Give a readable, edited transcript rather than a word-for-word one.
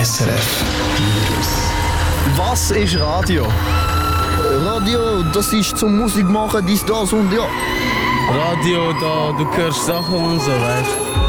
SRF News. Was ist Radio? Radio, das ist zum Musik machen, dies, das und ja. Radio, da du hörst Sachen und so, weißt du.